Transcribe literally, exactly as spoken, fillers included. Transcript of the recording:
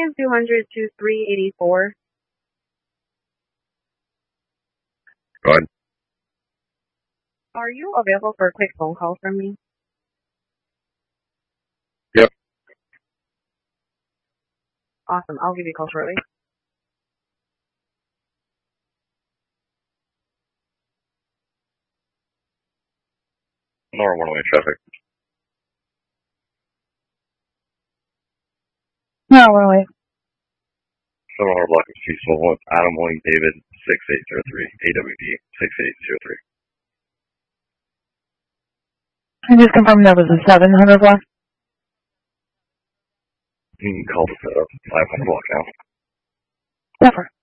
Ryan two hundred two three eighty-four. Go ahead. Are you available for a quick phone call from me? Yep. Awesome. I'll give you a call shortly. Nora one-way traffic. No, we're away. seven hundred block of Cecil with Adam William David six eight zero three, A W D six eight zero three. I just confirmed that was a seven hundred block. You can call the setup five hundred block now. Never.